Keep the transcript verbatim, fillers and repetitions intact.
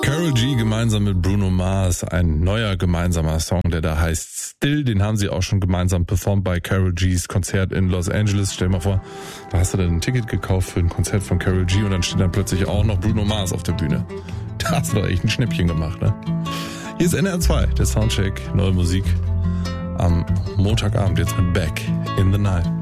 Karol G gemeinsam mit Bruno Mars, ein neuer gemeinsamer Song, der da heißt Still. Den haben sie auch schon gemeinsam performt bei Karol Gs Konzert in Los Angeles. Stell dir mal vor, da hast du dann ein Ticket gekauft für ein Konzert von Karol G und dann steht dann plötzlich auch noch Bruno Mars auf der Bühne. Da hast du doch echt ein Schnäppchen gemacht, ne? Hier ist N R zwei, der Soundcheck, neue Musik am Montagabend, jetzt mit Back in the Night.